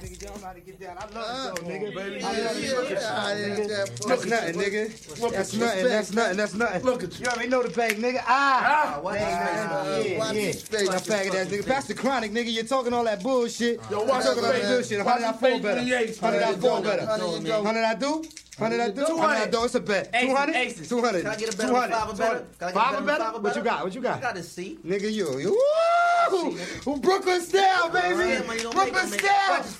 nigga. Y'all know how to get down. I love it though, nigga. Look nothing, nigga. That's nothing. That's nothing. Look at you. You already know the bag, nigga. Yeah. Now faggot ass nigga. Pass the chronic, nigga. You're talking all that bullshit. Yo, watch talking all that that bullshit. 100 I fall better. 100 I fall better. 100 I do. 100 I do. 100 I do. It's a bet. 200. 200. Can I get a better 5 better? Five better? What you got? What you got? I got a C. Nigga, you. Woo! Brooklyn style, baby. Brooklyn style.